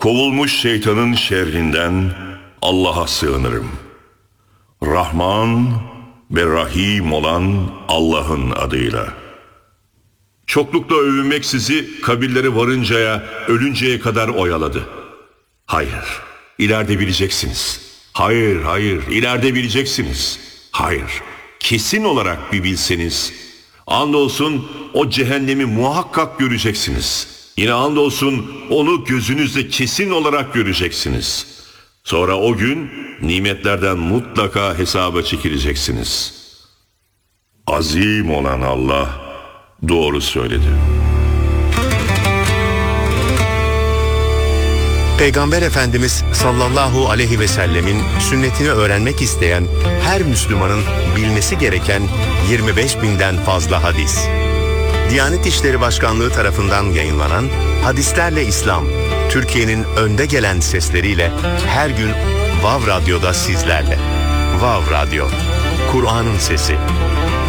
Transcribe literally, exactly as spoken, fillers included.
Kovulmuş şeytanın şerrinden Allah'a sığınırım. Rahman ve Rahim olan Allah'ın adıyla. Çoklukla övünmek sizi kabirleri varıncaya, ölünceye kadar oyaladı. Hayır, ileride bileceksiniz. Hayır, hayır, ileride bileceksiniz. Hayır, kesin olarak bir bilseniz. Andolsun o cehennemi muhakkak göreceksiniz. Yine andolsun onu gözünüzle kesin olarak göreceksiniz. Sonra o gün nimetlerden mutlaka hesaba çekileceksiniz. Azim olan Allah doğru söyledi. Peygamber Efendimiz sallallahu aleyhi ve sellemin sünnetini öğrenmek isteyen her Müslümanın bilmesi gereken yirmi beş binden fazla hadis. Diyanet İşleri Başkanlığı tarafından yayınlanan Hadislerle İslam, Türkiye'nin önde gelen sesleriyle her gün Vav Radyo'da sizlerle. Vav Radyo, Kur'an'ın sesi.